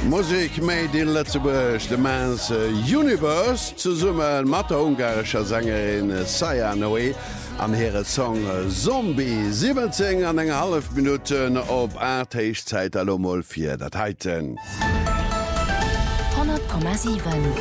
Musik made in Lettzeburg, de Mans Universe zu summen mat der ungarischer Sängerin Saya Noe an here Song Zombie 17 an enger half Minuten op Arteichzeit allmoll fir dat heiten. 100,7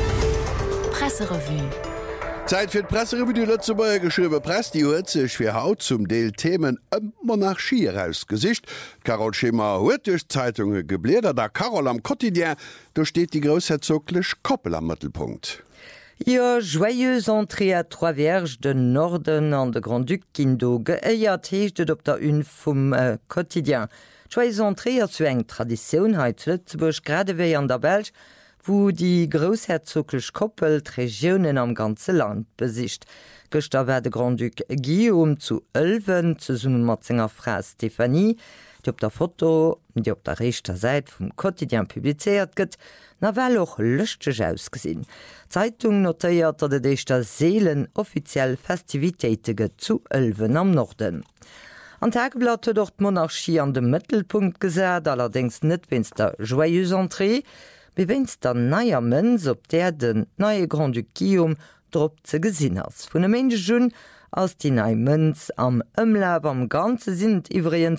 Presserevue. Zeit fir d Presserevue du Lettzeburger geschriwe Press, die huet sech fir Haut zum Deel Themen Monarchie herausgesicht. Carol Schema huet durch Zeitunge gebläder, da Carol am Quotidien, da steht die großherzoglech Koppel am Mittelpunkt. Ja, joyeuse entrée à Trois Vierges de Norden an de Grand-Duc Kindo geëiert heeschtet op der un vum Quotidien. Joyeuse entrée a zu eng Tradition heit Lützeburg gradewéi an der Belg, wo die großherzoglech Koppel d'Regionen am ganze Land besicht. Gëster wär de Grand-Duc Guillaume zu Ölwen zu summen mat senger Frau Stephanie, die op der Foto, die op der rechter Seite vum Quotidien publiziert gëtt, na well och lëchteg ausgesinn. Zeitung notéiert, dat et eichter Seelen offiziell Festivitéite gëtt zu Ölwen am Norden. An Tageblatt huet dort Monarchie an dem Mittelpunkt gesät, allerdings net wenn's der joyeuse entrée, bewennst der neier Mëns, op der den neue Grand-Duc Guillaume drop ze gesinn ass. Vun dem Ende Jun ass die nei Mënz am Ëmlab am ganze sind iwriens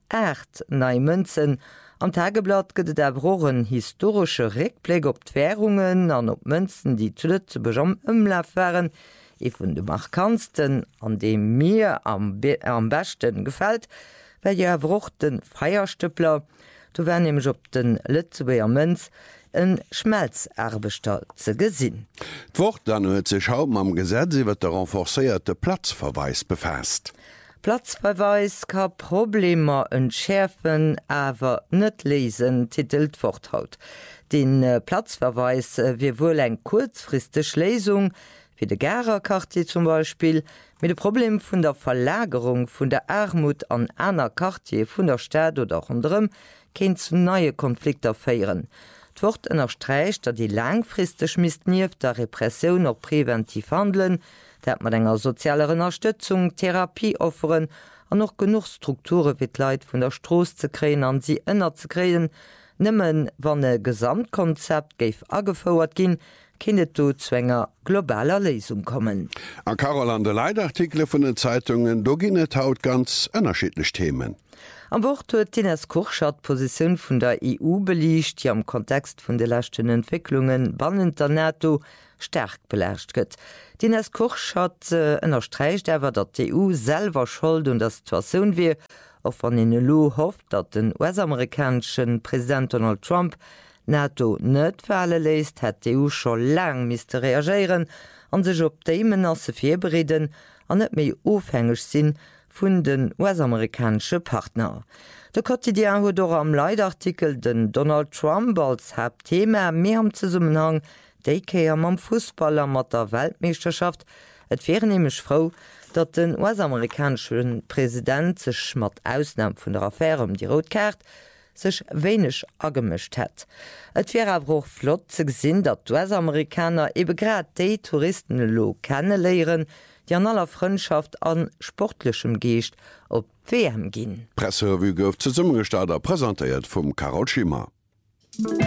8 nei Mënzen. Am Tageblatt gëtt der broren historische Rückblick op d'Währungen an op Mënzen, die zuletzt am Ëmlab waren, e vun de markantsten, an dem mir am besten gefällt, well je erwrocht den Feierstëppler, du wären nämlich op den Lützeburger Mënz en Schmelzerbeter ze gesinn. D'Wort dann huet sech haum am Gesetz iwwer der renforcéierte Platzverweis befasst. Platzverweis ka Probleme entschärfen, awer net lesen, titelt Worthaut. Den Platzverweis wie wohl eng kurzfristig Lesung, wie de Garer-Quartier zum Beispiel, mit dem Problem vun der Verlagerung vun der Armut an einer Quartier vun der Stadt oder auch anderem, kennt zu neue Konflikte feieren. D'Wort ënnerstreicht, dat die langfristig mis nief der Repression auch präventiv handeln, dat man enger sozialer Unterstützung, Therapie offeren, an noch genug Strukture wie Leiit vun der Stroos ze kreen an sie ënner ze kreen, nimmen wann e Gesamtkonzept geif agefauerert gin, kindet du zwänger globaler Lesung kommen. A Carol an de Leitartikel vun den Zeitungen, do ginnet haut ganz ënnerschiedlech Themen. Am Wort huet Tinnes Kurchat Position vun der EU belicht, die am Kontext vun de lachten Entwicklungen bannnen der NATO stark belächt gëtt. Tinnes Kurchat ënnerstreicht ewer, dat die EU selber schuld und der Situation wie, of an in lo hofft, dat den US-amerikanischen Präsident Donald Trump NATO net verle leist, het die EU schon lang miste reagieren an sech op Themen as se firbereden an net méi ofhängig sinn vun den US-amerikanische Partner. De Quotidien huet do am Leitartikel den Donald Trump als Hauptthema mé am Zusammenhang déikeier am Fußballer mat der Weltmeisterschaft. Et wäre nämlich froh, dat den US-amerikanischen Präsident sech mat Ausnahme vun der Affäre um die Rotkart sech wenig agemischt het. Et wäre aber auch flott ze gesinn, dat US-Amerikaner ebe grad déi Touristen lo kennenleieren, die an aller Freundschaft an sportlichem Geest op WM ginn. Presserevue gouf ze Summengestader präsentiert vum Carol Schima.